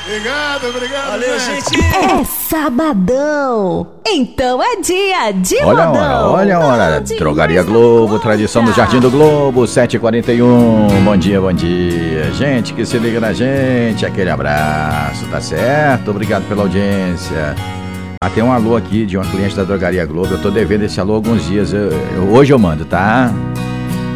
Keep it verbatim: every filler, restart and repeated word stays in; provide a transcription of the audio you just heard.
Obrigado, obrigado. Valeu, gente. É sabadão, então é dia de Olha a modão. hora, olha a hora. Onde Drogaria mais Globo, toca. tradição do Jardim do Globo, sete e quarenta e um. Bom dia, bom dia. Gente que se liga na gente, aquele abraço, tá certo? Obrigado pela audiência. Ah, tem um alô aqui de uma cliente da Drogaria Globo. Eu tô devendo esse alô há alguns dias. Eu, eu, hoje eu mando, tá?